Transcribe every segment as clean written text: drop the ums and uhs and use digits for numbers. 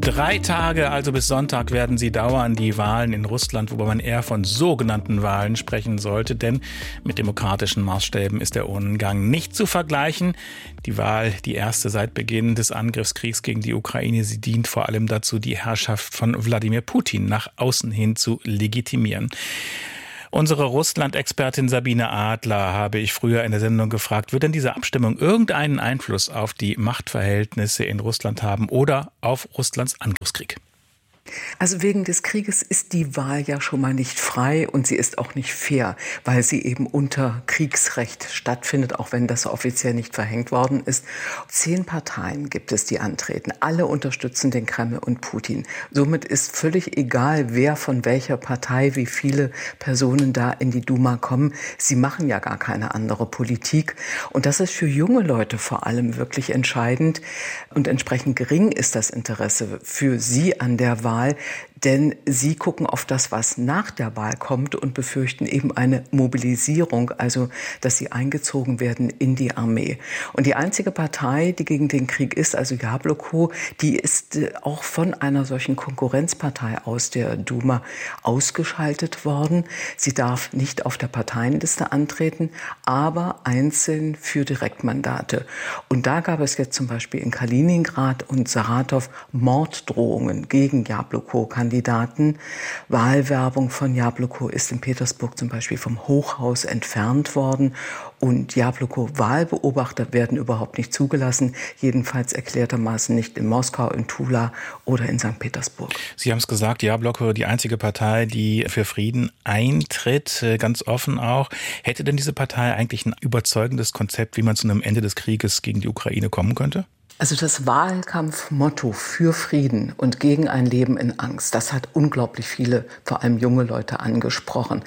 3 Tage, also bis Sonntag, werden sie dauern, die Wahlen in Russland, wobei man eher von sogenannten Wahlen sprechen sollte, denn mit demokratischen Maßstäben ist der Umgang nicht zu vergleichen. Die Wahl, die erste seit Beginn des Angriffskriegs gegen die Ukraine, sie dient vor allem dazu, die Herrschaft von Wladimir Putin nach außen hin zu legitimieren. Unsere Russland-Expertin Sabine Adler habe ich früher in der Sendung gefragt, wird denn diese Abstimmung irgendeinen Einfluss auf die Machtverhältnisse in Russland haben oder auf Russlands Angriffskrieg? Also wegen des Krieges ist die Wahl ja schon mal nicht frei und sie ist auch nicht fair, weil sie eben unter Kriegsrecht stattfindet, auch wenn das offiziell nicht verhängt worden ist. 10 Parteien gibt es, die antreten. Alle unterstützen den Kreml und Putin. Somit ist völlig egal, wer von welcher Partei, wie viele Personen da in die Duma kommen. Sie machen ja gar keine andere Politik. Und das ist für junge Leute vor allem wirklich entscheidend. Und entsprechend gering ist das Interesse für sie an der Wahl. Denn sie gucken auf das, was nach der Wahl kommt und befürchten eben eine Mobilisierung, also dass sie eingezogen werden in die Armee. Und die einzige Partei, die gegen den Krieg ist, also Jabloko, die ist auch von einer solchen Konkurrenzpartei aus der Duma ausgeschaltet worden. Sie darf nicht auf der Parteienliste antreten, aber einzeln für Direktmandate. Und da gab es jetzt zum Beispiel in Kaliningrad und Saratow Morddrohungen gegen Jabloko-Kandidaten. Wahlwerbung von Jabloko ist in Petersburg zum Beispiel vom Hochhaus entfernt worden und Jabloko-Wahlbeobachter werden überhaupt nicht zugelassen, jedenfalls erklärtermaßen nicht in Moskau, in Tula oder in St. Petersburg. Sie haben es gesagt, Jabloko, die einzige Partei, die für Frieden eintritt, ganz offen auch. Hätte denn diese Partei eigentlich ein überzeugendes Konzept, wie man zu einem Ende des Krieges gegen die Ukraine kommen könnte? Also das Wahlkampfmotto für Frieden und gegen ein Leben in Angst, das hat unglaublich viele, vor allem junge Leute angesprochen.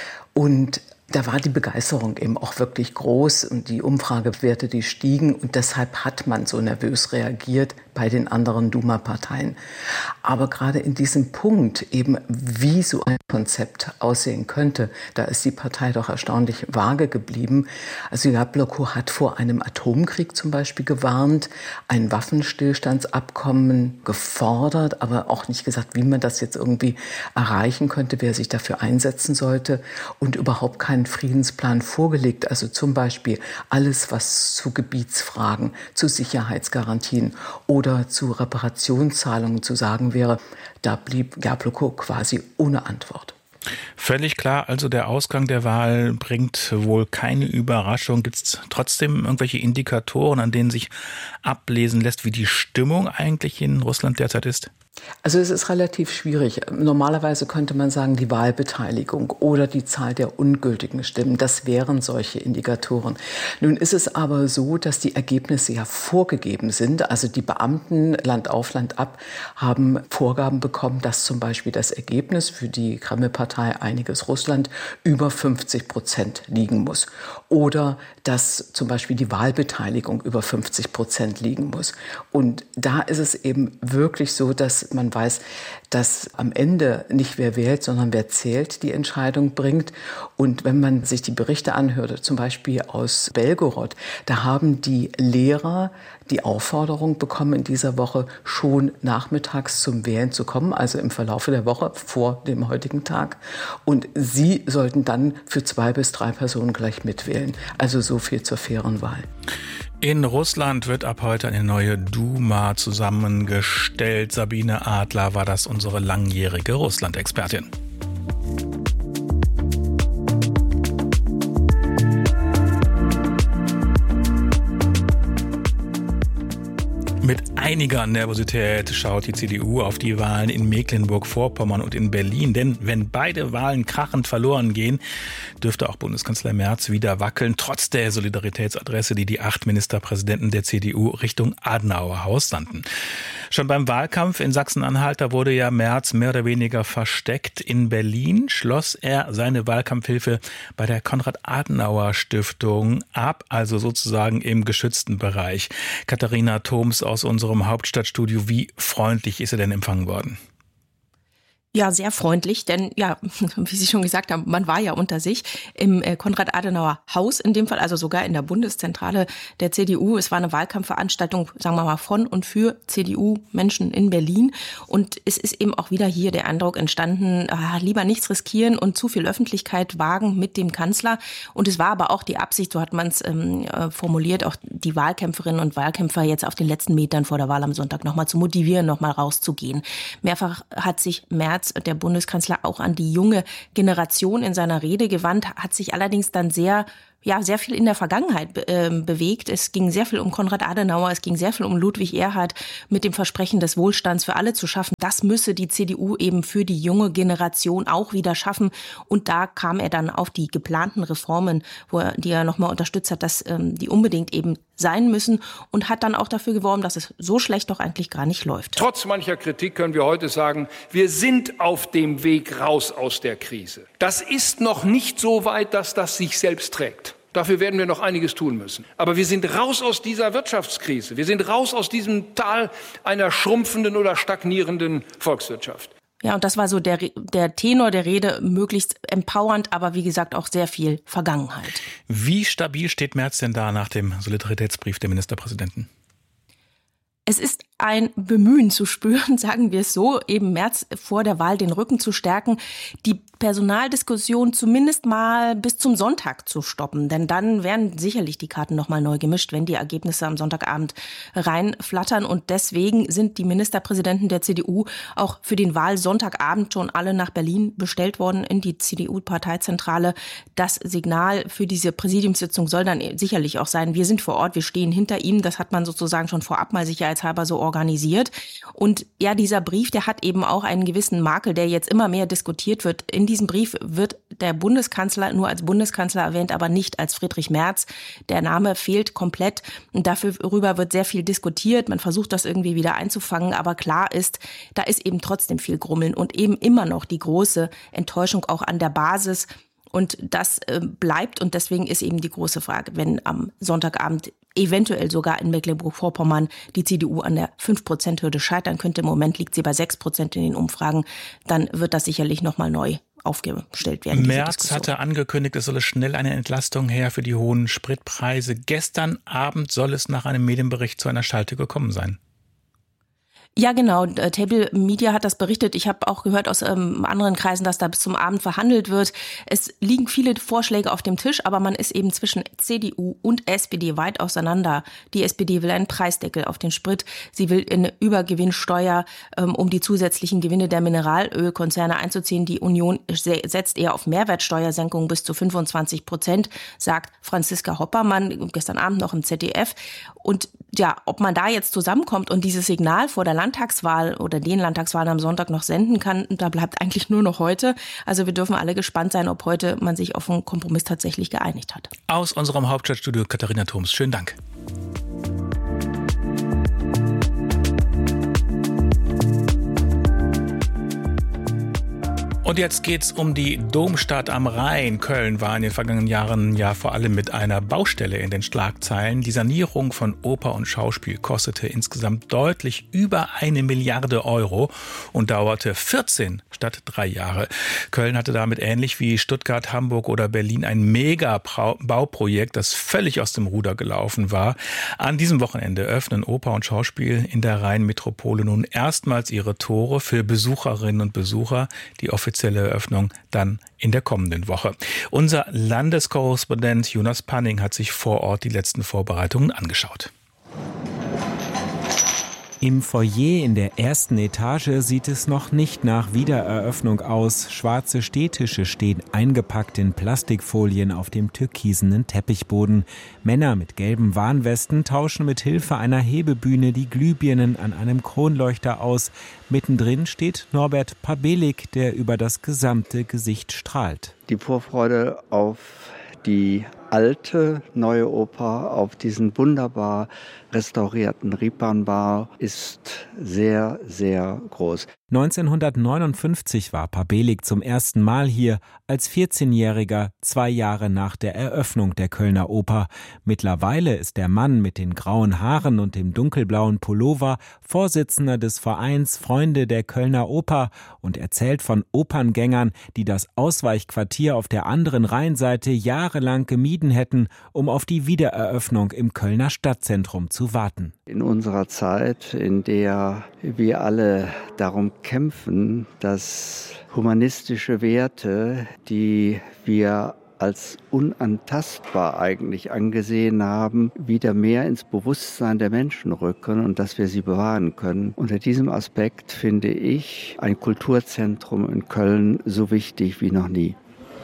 Und da war die Begeisterung eben auch wirklich groß und die Umfragewerte, die stiegen und deshalb hat man so nervös reagiert bei den anderen Duma-Parteien. Aber gerade in diesem Punkt eben, wie so ein Konzept aussehen könnte, da ist die Partei doch erstaunlich vage geblieben. Also Jabloko hat vor einem Atomkrieg zum Beispiel gewarnt, ein Waffenstillstandsabkommen gefordert, aber auch nicht gesagt, wie man das jetzt irgendwie erreichen könnte, wer sich dafür einsetzen sollte und überhaupt keinen Friedensplan vorgelegt. Also zum Beispiel alles, was zu Gebietsfragen, zu Sicherheitsgarantien oder zu Reparationszahlungen zu sagen wäre, da blieb Jabloko quasi ohne Antwort. Völlig klar, also der Ausgang der Wahl bringt wohl keine Überraschung. Gibt es trotzdem irgendwelche Indikatoren, an denen sich ablesen lässt, wie die Stimmung eigentlich in Russland derzeit ist? Also es ist relativ schwierig. Normalerweise könnte man sagen, die Wahlbeteiligung oder die Zahl der ungültigen Stimmen, das wären solche Indikatoren. Nun ist es aber so, dass die Ergebnisse ja vorgegeben sind. Also die Beamten Land auf, Land ab haben Vorgaben bekommen, dass zum Beispiel das Ergebnis für die Kreml-Partei Einiges Russland über 50% liegen muss. Oder dass zum Beispiel die Wahlbeteiligung über 50% liegen muss. Und da ist es eben wirklich so, dass man weiß, dass am Ende nicht wer wählt, sondern wer zählt, die Entscheidung bringt. Und wenn man sich die Berichte anhörte, zum Beispiel aus Belgorod, da haben die Lehrer die Aufforderung bekommen, in dieser Woche schon nachmittags zum Wählen zu kommen, also im Verlaufe der Woche vor dem heutigen Tag. Und sie sollten dann für 2 bis 3 Personen gleich mitwählen. Also so viel zur fairen Wahl. In Russland wird ab heute eine neue Duma zusammengestellt. Sabine Adler war das, unsere langjährige Russland-Expertin. Mit einiger Nervosität schaut die CDU auf die Wahlen in Mecklenburg-Vorpommern und in Berlin. Denn wenn beide Wahlen krachend verloren gehen, dürfte auch Bundeskanzler Merz wieder wackeln, trotz der Solidaritätsadresse, die 8 Ministerpräsidenten der CDU Richtung Adenauerhaus sandten. Schon beim Wahlkampf in Sachsen-Anhalt, da wurde ja Merz mehr oder weniger versteckt. In Berlin schloss er seine Wahlkampfhilfe bei der Konrad-Adenauer-Stiftung ab, also sozusagen im geschützten Bereich. Katharina Thoms aus unserem Hauptstadtstudio, wie freundlich ist er denn empfangen worden? Ja, sehr freundlich, denn ja, wie Sie schon gesagt haben, man war ja unter sich im Konrad-Adenauer-Haus in dem Fall, also sogar in der Bundeszentrale der CDU. Es war eine Wahlkampfveranstaltung, sagen wir mal, von und für CDU-Menschen in Berlin. Und es ist eben auch wieder hier der Eindruck entstanden, lieber nichts riskieren und zu viel Öffentlichkeit wagen mit dem Kanzler. Und es war aber auch die Absicht, so hat man es formuliert, auch die Wahlkämpferinnen und Wahlkämpfer jetzt auf den letzten Metern vor der Wahl am Sonntag nochmal zu motivieren, nochmal rauszugehen. Mehrfach hat sich Merz, der Bundeskanzler, auch an die junge Generation in seiner Rede gewandt, hat sich allerdings dann sehr viel in der Vergangenheit bewegt. Es ging sehr viel um Konrad Adenauer, es ging sehr viel um Ludwig Erhard mit dem Versprechen des Wohlstands für alle zu schaffen. Das müsse die CDU eben für die junge Generation auch wieder schaffen. Und da kam er dann auf die geplanten Reformen, die er nochmal unterstützt hat, dass die unbedingt eben sein müssen, und hat dann auch dafür geworben, dass es so schlecht doch eigentlich gar nicht läuft. Trotz mancher Kritik können wir heute sagen, wir sind auf dem Weg raus aus der Krise. Das ist noch nicht so weit, dass das sich selbst trägt. Dafür werden wir noch einiges tun müssen. Aber wir sind raus aus dieser Wirtschaftskrise. Wir sind raus aus diesem Tal einer schrumpfenden oder stagnierenden Volkswirtschaft. Ja, und das war so der Tenor der Rede, möglichst empowernd, aber wie gesagt auch sehr viel Vergangenheit. Wie stabil steht Merz denn da nach dem Solidaritätsbrief der Ministerpräsidenten? Es ist ein Bemühen zu spüren, sagen wir es so, eben Merz vor der Wahl den Rücken zu stärken, die Personaldiskussion zumindest mal bis zum Sonntag zu stoppen. Denn dann werden sicherlich die Karten nochmal neu gemischt, wenn die Ergebnisse am Sonntagabend reinflattern. Und deswegen sind die Ministerpräsidenten der CDU auch für den Wahlsonntagabend schon alle nach Berlin bestellt worden in die CDU-Parteizentrale. Das Signal für diese Präsidiumssitzung soll dann sicherlich auch sein, wir sind vor Ort, wir stehen hinter ihm. Das hat man sozusagen schon vorab mal sicherheitshalber so organisiert. Und ja, dieser Brief, der hat eben auch einen gewissen Makel, der jetzt immer mehr diskutiert wird. In diesem Brief wird der Bundeskanzler nur als Bundeskanzler erwähnt, aber nicht als Friedrich Merz. Der Name fehlt komplett und darüber wird sehr viel diskutiert. Man versucht das irgendwie wieder einzufangen, aber klar ist, da ist eben trotzdem viel Grummeln und eben immer noch die große Enttäuschung auch an der Basis. Und das bleibt, und deswegen ist eben die große Frage, wenn am Sonntagabend eventuell sogar in Mecklenburg-Vorpommern die CDU an der 5%-Hürde scheitern könnte. Im Moment liegt sie bei 6% in den Umfragen. Dann wird das sicherlich nochmal neu aufgestellt werden. Merz hatte angekündigt, es solle schnell eine Entlastung her für die hohen Spritpreise. Gestern Abend soll es nach einem Medienbericht zu einer Schalte gekommen sein. Ja, genau. Table Media hat das berichtet. Ich habe auch gehört aus anderen Kreisen, dass da bis zum Abend verhandelt wird. Es liegen viele Vorschläge auf dem Tisch, aber man ist eben zwischen CDU und SPD weit auseinander. Die SPD will einen Preisdeckel auf den Sprit. Sie will eine Übergewinnsteuer, um die zusätzlichen Gewinne der Mineralölkonzerne einzuziehen. Die Union setzt eher auf Mehrwertsteuersenkungen bis zu 25%, sagt Franziska Hoppermann gestern Abend noch im ZDF. Und ja, ob man da jetzt zusammenkommt und dieses Signal vor der Landtagswahl oder den Landtagswahlen am Sonntag noch senden kann, da bleibt eigentlich nur noch heute. Also wir dürfen alle gespannt sein, ob heute man sich auf einen Kompromiss tatsächlich geeinigt hat. Aus unserem Hauptstadtstudio Katharina Thoms. Schönen Dank. Und jetzt geht's um die Domstadt am Rhein. Köln war in den vergangenen Jahren ja vor allem mit einer Baustelle in den Schlagzeilen. Die Sanierung von Oper und Schauspiel kostete insgesamt deutlich über 1 Milliarde Euro und dauerte 14 statt 3 Jahre. Köln hatte damit ähnlich wie Stuttgart, Hamburg oder Berlin ein Mega-Bauprojekt, das völlig aus dem Ruder gelaufen war. An diesem Wochenende öffnen Oper und Schauspiel in der Rheinmetropole nun erstmals ihre Tore für Besucherinnen und Besucher. Die offizielle Eröffnung dann in der kommenden Woche. Unser Landeskorrespondent Jonas Panning hat sich vor Ort die letzten Vorbereitungen angeschaut. Im Foyer in der ersten Etage sieht es noch nicht nach Wiedereröffnung aus. Schwarze Stehtische stehen eingepackt in Plastikfolien auf dem türkisenen Teppichboden. Männer mit gelben Warnwesten tauschen mit Hilfe einer Hebebühne die Glühbirnen an einem Kronleuchter aus. Mittendrin steht Norbert Pabelik, der über das gesamte Gesicht strahlt. Die Vorfreude auf die alte Neue Oper auf diesen wunderbar restaurierten Ripanbau ist sehr, sehr groß. 1959 war Pabelig zum ersten Mal hier als 14-Jähriger, 2 Jahre nach der Eröffnung der Kölner Oper. Mittlerweile ist der Mann mit den grauen Haaren und dem dunkelblauen Pullover Vorsitzender des Vereins Freunde der Kölner Oper und erzählt von Operngängern, die das Ausweichquartier auf der anderen Rheinseite jahrelang gemieden hätten, um auf die Wiedereröffnung im Kölner Stadtzentrum zu warten. In unserer Zeit, in der wir alle darum kämpfen, dass humanistische Werte, die wir als unantastbar eigentlich angesehen haben, wieder mehr ins Bewusstsein der Menschen rücken und dass wir sie bewahren können. Unter diesem Aspekt finde ich ein Kulturzentrum in Köln so wichtig wie noch nie.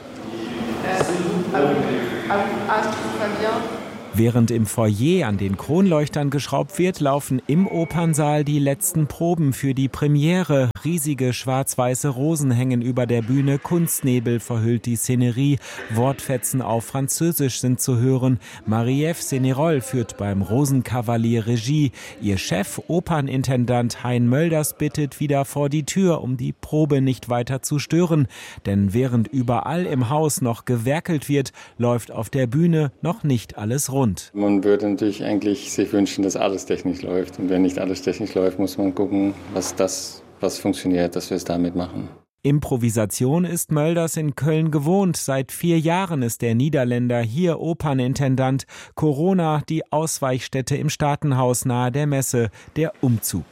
Während im Foyer an den Kronleuchtern geschraubt wird, laufen im Opernsaal die letzten Proben für die Premiere. Riesige schwarz-weiße Rosen hängen über der Bühne, Kunstnebel verhüllt die Szenerie, Wortfetzen auf Französisch sind zu hören. Marie-Ève Sénérol führt beim Rosenkavalier Regie. Ihr Chef, Opernintendant Hein Mölders, bittet wieder vor die Tür, um die Probe nicht weiter zu stören. Denn während überall im Haus noch gewerkelt wird, läuft auf der Bühne noch nicht alles rund. Man würde natürlich eigentlich sich wünschen, dass alles technisch läuft. Und wenn nicht alles technisch läuft, muss man gucken, was funktioniert, dass wir es damit machen. Improvisation ist Mölders in Köln gewohnt. Seit 4 Jahren ist der Niederländer hier Opernintendant. Corona, die Ausweichstätte im Staatenhaus nahe der Messe, der Umzug.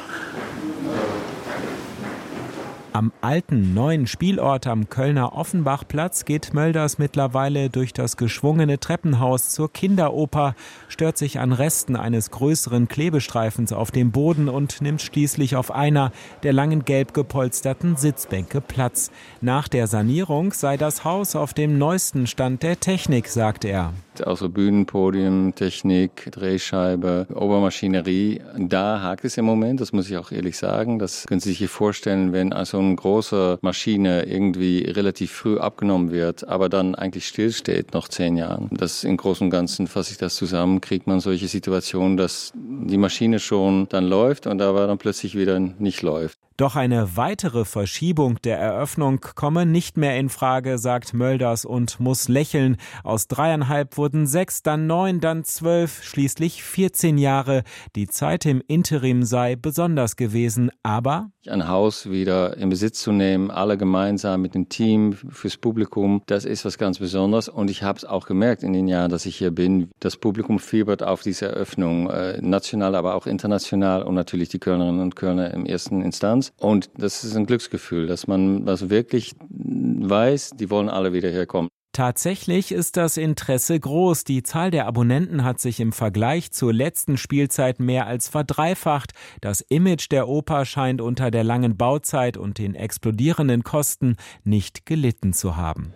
Am alten, neuen Spielort am Kölner Offenbachplatz geht Mölders mittlerweile durch das geschwungene Treppenhaus zur Kinderoper, stört sich an Resten eines größeren Klebestreifens auf dem Boden und nimmt schließlich auf einer der langen gelb gepolsterten Sitzbänke Platz. Nach der Sanierung sei das Haus auf dem neuesten Stand der Technik, sagt er. Also Bühnenpodium, Technik, Drehscheibe, Obermaschinerie, da hakt es im Moment, das muss ich auch ehrlich sagen. Das können Sie sich hier vorstellen, wenn also eine große Maschine irgendwie relativ früh abgenommen wird, aber dann eigentlich stillsteht, noch 10 Jahren. Das im Großen und Ganzen, fasse ich das zusammen, kriegt man solche Situationen, dass die Maschine schon dann läuft und aber dann plötzlich wieder nicht läuft. Doch eine weitere Verschiebung der Eröffnung komme nicht mehr in Frage, sagt Mölders und muss lächeln. Aus 3,5 wurden 6, dann 9, dann 12, schließlich 14 Jahre. Die Zeit im Interim sei besonders gewesen, aber ein Haus wieder in Besitz zu nehmen, alle gemeinsam mit dem Team, fürs Publikum, das ist was ganz Besonderes. Und ich habe es auch gemerkt in den Jahren, dass ich hier bin. Das Publikum fiebert auf diese Eröffnung, national, aber auch international und natürlich die Kölnerinnen und Kölner in erster Instanz. Und das ist ein Glücksgefühl, dass man das wirklich weiß, die wollen alle wieder herkommen. Tatsächlich ist das Interesse groß. Die Zahl der Abonnenten hat sich im Vergleich zur letzten Spielzeit mehr als verdreifacht. Das Image der Oper scheint unter der langen Bauzeit und den explodierenden Kosten nicht gelitten zu haben.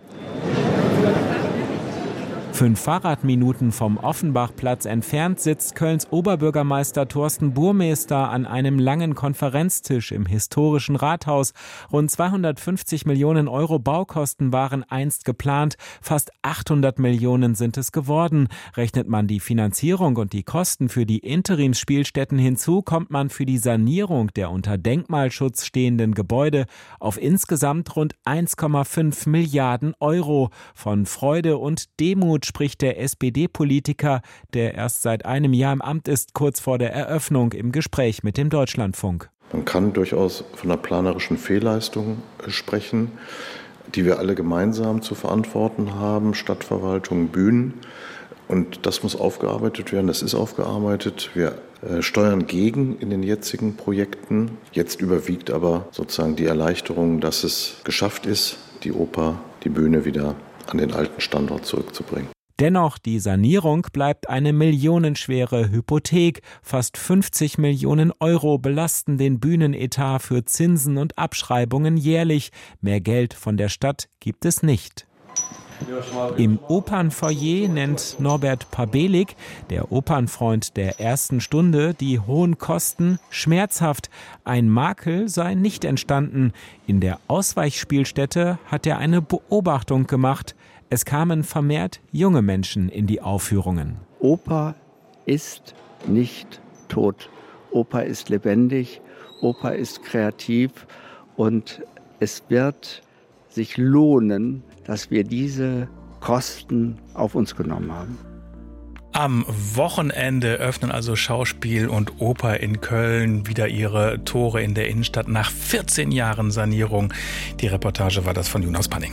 5 Fahrradminuten vom Offenbachplatz entfernt sitzt Kölns Oberbürgermeister Thorsten Burmester an einem langen Konferenztisch im historischen Rathaus. Rund 250 Millionen Euro Baukosten waren einst geplant, fast 800 Millionen sind es geworden. Rechnet man die Finanzierung und die Kosten für die Interimsspielstätten hinzu, kommt man für die Sanierung der unter Denkmalschutz stehenden Gebäude auf insgesamt rund 1,5 Milliarden Euro. Von Freude und Demut spricht der SPD-Politiker, der erst seit einem Jahr im Amt ist, kurz vor der Eröffnung im Gespräch mit dem Deutschlandfunk. Man kann durchaus von einer planerischen Fehlleistung sprechen, die wir alle gemeinsam zu verantworten haben, Stadtverwaltung, Bühnen. Und das muss aufgearbeitet werden, das ist aufgearbeitet. Wir steuern gegen in den jetzigen Projekten. Jetzt überwiegt aber sozusagen die Erleichterung, dass es geschafft ist, die Oper, die Bühne wieder an den alten Standort zurückzubringen. Dennoch, die Sanierung bleibt eine millionenschwere Hypothek. Fast 50 Millionen Euro belasten den Bühnenetat für Zinsen und Abschreibungen jährlich. Mehr Geld von der Stadt gibt es nicht. Im Opernfoyer nennt Norbert Pabelig, der Opernfreund der ersten Stunde, die hohen Kosten schmerzhaft. Ein Makel sei nicht entstanden. In der Ausweichspielstätte hat er eine Beobachtung gemacht. Es kamen vermehrt junge Menschen in die Aufführungen. Oper ist nicht tot. Oper ist lebendig, Oper ist kreativ und es wird sich lohnen, dass wir diese Kosten auf uns genommen haben. Am Wochenende öffnen also Schauspiel und Oper in Köln wieder ihre Tore in der Innenstadt nach 14 Jahren Sanierung. Die Reportage war das von Jonas Panning.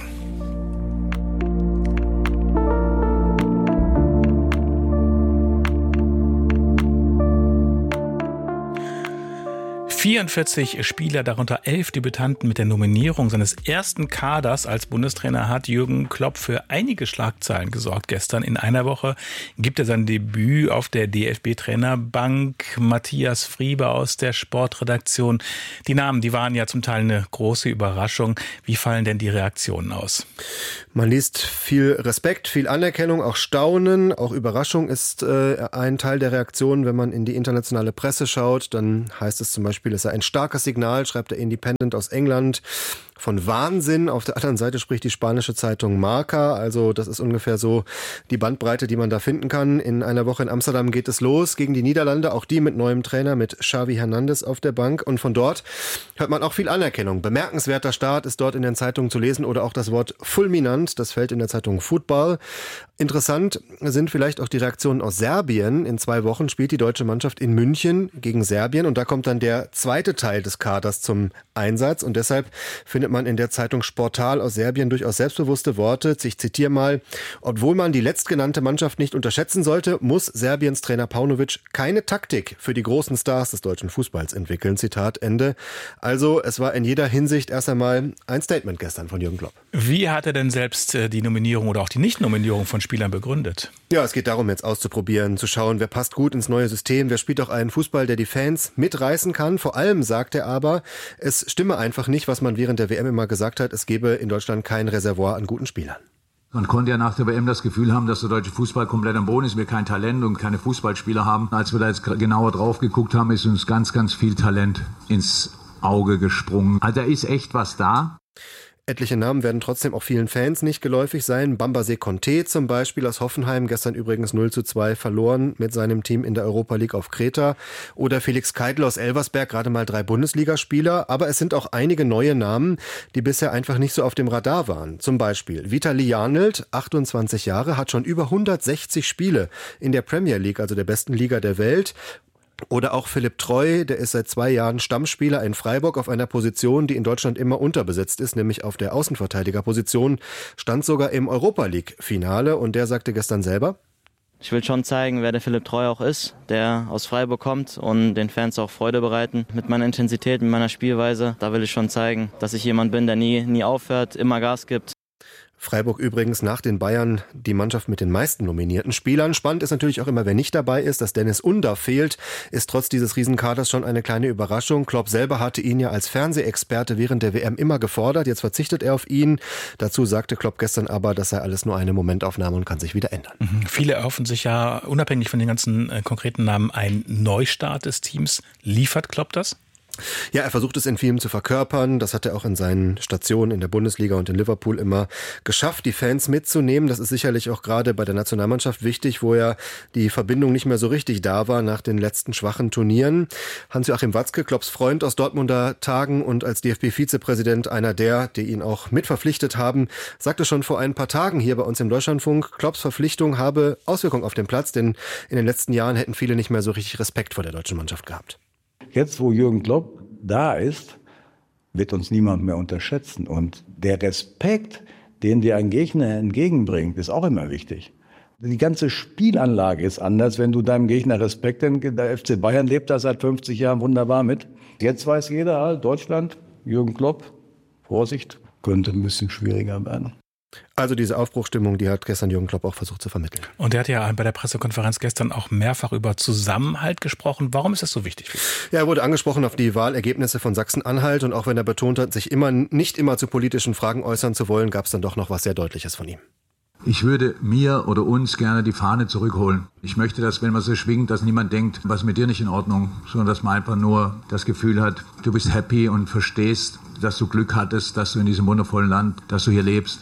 ...44 Spieler, darunter 11 Debütanten mit der Nominierung seines ersten Kaders als Bundestrainer hat Jürgen Klopp für einige Schlagzeilen gesorgt. Gestern in einer Woche gibt er sein Debüt auf der DFB-Trainerbank. Matthias Friebe aus der Sportredaktion. Die Namen, die waren ja zum Teil eine große Überraschung. Wie fallen denn die Reaktionen aus? Man liest viel Respekt, viel Anerkennung, auch Staunen, auch Überraschung ist ein Teil der Reaktion. Wenn man in die internationale Presse schaut, dann heißt es zum Beispiel, es sei ein starkes Signal, schreibt der Independent aus England. Von Wahnsinn. Auf der anderen Seite spricht die spanische Zeitung Marca. Also das ist ungefähr so die Bandbreite, die man da finden kann. In einer Woche in Amsterdam geht es los gegen die Niederlande. Auch die mit neuem Trainer, mit Xavi Hernandez auf der Bank. Und von dort hört man auch viel Anerkennung. Bemerkenswerter Start ist dort in den Zeitungen zu lesen. Oder auch das Wort fulminant. Das fällt in der Zeitung Football. Interessant sind vielleicht auch die Reaktionen aus Serbien. In 2 Wochen spielt die deutsche Mannschaft in München gegen Serbien. Und da kommt dann der zweite Teil des Kaders zum Einsatz. Und deshalb findet man in der Zeitung Sportal aus Serbien durchaus selbstbewusste Worte. Ich zitiere mal: Obwohl man die letztgenannte Mannschaft nicht unterschätzen sollte, muss Serbiens Trainer Paunovic keine Taktik für die großen Stars des deutschen Fußballs entwickeln. Zitat Ende. Also es war in jeder Hinsicht erst einmal ein Statement gestern von Jürgen Klopp. Wie hat er denn selbst die Nominierung oder auch die Nichtnominierung von Spielern begründet? Ja, es geht darum, jetzt auszuprobieren, zu schauen, wer passt gut ins neue System, wer spielt auch einen Fußball, der die Fans mitreißen kann. Vor allem sagt er aber, es stimme einfach nicht, was man während der WM immer gesagt hat, es gebe in Deutschland kein Reservoir an guten Spielern. Man konnte ja nach der WM das Gefühl haben, dass der deutsche Fußball komplett am Boden ist, wir kein Talent und keine Fußballspieler haben. Als wir da jetzt genauer drauf geguckt haben, ist uns ganz, ganz viel Talent ins Auge gesprungen. Also da ist echt was da. Etliche Namen werden trotzdem auch vielen Fans nicht geläufig sein. Bambaze Conte zum Beispiel aus Hoffenheim, gestern übrigens 0:2 verloren mit seinem Team in der Europa League auf Kreta. Oder Felix Keidl aus Elversberg, gerade mal 3 Bundesligaspieler. Aber es sind auch einige neue Namen, die bisher einfach nicht so auf dem Radar waren. Zum Beispiel Vitali Janelt, 28 Jahre, hat schon über 160 Spiele in der Premier League, also der besten Liga der Welt. Oder auch Philipp Treu, der ist seit 2 Jahren Stammspieler in Freiburg auf einer Position, die in Deutschland immer unterbesetzt ist, nämlich auf der Außenverteidigerposition, stand sogar im Europa-League-Finale und der sagte gestern selber: Ich will schon zeigen, wer der Philipp Treu auch ist, der aus Freiburg kommt und den Fans auch Freude bereiten. Mit meiner Intensität, mit meiner Spielweise, da will ich schon zeigen, dass ich jemand bin, der nie aufhört, immer Gas gibt. Freiburg übrigens nach den Bayern die Mannschaft mit den meisten nominierten Spielern. Spannend ist natürlich auch immer, wer nicht dabei ist. Dass Dennis Under fehlt, ist trotz dieses Riesenkaders schon eine kleine Überraschung. Klopp selber hatte ihn ja als Fernsehexperte während der WM immer gefordert. Jetzt verzichtet er auf ihn. Dazu sagte Klopp gestern aber, das sei alles nur eine Momentaufnahme und kann sich wieder ändern. Viele erhoffen sich ja unabhängig von den ganzen konkreten Namen einen Neustart des Teams. Liefert Klopp das? Ja, er versucht es in Filmen zu verkörpern. Das hat er auch in seinen Stationen in der Bundesliga und in Liverpool immer geschafft, die Fans mitzunehmen. Das ist sicherlich auch gerade bei der Nationalmannschaft wichtig, wo ja die Verbindung nicht mehr so richtig da war nach den letzten schwachen Turnieren. Hans-Joachim Watzke, Klopps Freund aus Dortmunder Tagen und als DFB-Vizepräsident einer der, die ihn auch mitverpflichtet haben, sagte schon vor ein paar Tagen hier bei uns im Deutschlandfunk, Klopps Verpflichtung habe Auswirkungen auf den Platz, denn in den letzten Jahren hätten viele nicht mehr so richtig Respekt vor der deutschen Mannschaft gehabt. Jetzt, wo Jürgen Klopp da ist, wird uns niemand mehr unterschätzen. Und der Respekt, den dir ein Gegner entgegenbringt, ist auch immer wichtig. Die ganze Spielanlage ist anders, wenn du deinem Gegner Respekt, denn der FC Bayern lebt da seit 50 Jahren wunderbar mit. Jetzt weiß jeder, Deutschland, Jürgen Klopp, Vorsicht, könnte ein bisschen schwieriger werden. Also diese Aufbruchstimmung, die hat gestern Jürgen Klopp auch versucht zu vermitteln. Und er hat ja bei der Pressekonferenz gestern auch mehrfach über Zusammenhalt gesprochen. Warum ist das so wichtig? Ja, er wurde angesprochen auf die Wahlergebnisse von Sachsen-Anhalt und auch wenn er betont hat, sich nicht immer zu politischen Fragen äußern zu wollen, gab es dann doch noch was sehr Deutliches von ihm. Ich würde mir oder uns gerne die Fahne zurückholen. Ich möchte, dass, wenn man so schwingt, dass niemand denkt, was ist mit dir nicht in Ordnung, sondern dass man einfach nur das Gefühl hat, du bist happy und verstehst, dass du Glück hattest, dass du in diesem wundervollen Land, dass du hier lebst.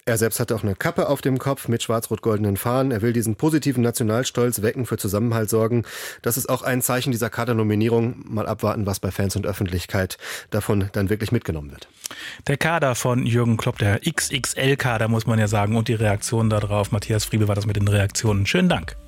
Er selbst hatte auch eine Kappe auf dem Kopf mit schwarz-rot-goldenen Fahnen. Er will diesen positiven Nationalstolz wecken, für Zusammenhalt sorgen. Das ist auch ein Zeichen dieser Kadernominierung. Mal abwarten, was bei Fans und Öffentlichkeit davon dann wirklich mitgenommen wird. Der Kader von Jürgen Klopp, der XXL-Kader, muss man ja sagen, und die Reaktionen darauf. Matthias Friebe war das mit den Reaktionen. Schönen Dank.